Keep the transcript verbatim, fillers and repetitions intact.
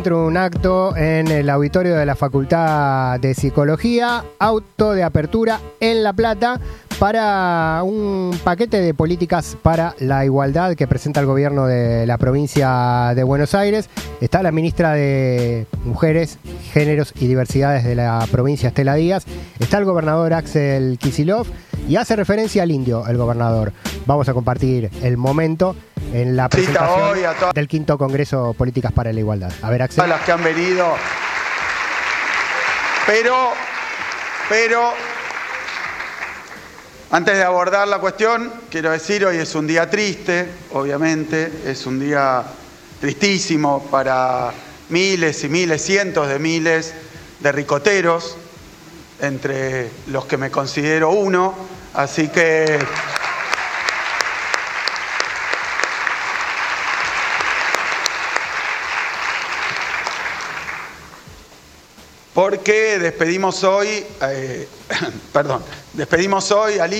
Un acto en el auditorio de la Facultad de Psicología, auto de apertura en La Plata para un paquete de políticas para la igualdad que presenta el gobierno de la provincia de Buenos Aires. Está la ministra de Mujeres, Géneros y Diversidades de la provincia, Estela Díaz. Está el gobernador Axel Kicillof y hace referencia al indio, el gobernador. Vamos a compartir el momento en la presentación hoy a del quinto Congreso Políticas para la Igualdad. A ver, Axel. A las que han venido. Pero, pero, antes de abordar la cuestión, quiero decir, hoy es un día triste, obviamente, es un día tristísimo para miles y miles, cientos de miles de ricoteros, entre los que me considero uno, así que... Porque despedimos hoy, eh, perdón, despedimos hoy al